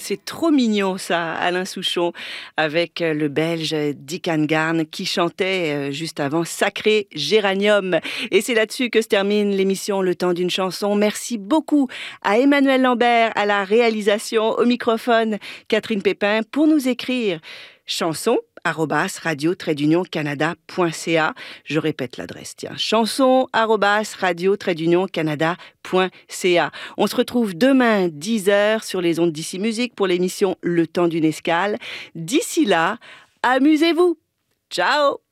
C'est trop mignon ça, Alain Souchon, avec le Belge Dick Angarn qui chantait juste avant Sacré Géranium. Et c'est là-dessus que se termine l'émission Le Temps d'une chanson. Merci beaucoup à Emmanuel Lambert à la réalisation, au microphone Catherine Pépin pour nous écrire chanson@radio-canada.ca. Je répète l'adresse, tiens, chanson@radio-canada.ca. On se retrouve demain 10h sur les ondes d'Ici Musique pour l'émission Le Temps d'une escale. D'ici là, amusez-vous. Ciao!